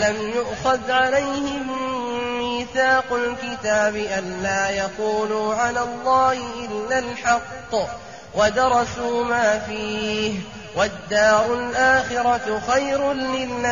ألم يؤخذ عليهم ميثاق الكتاب ألا يقولوا على الله إلا الحق ودرسوا ما فيه والدار الآخرة خير للذين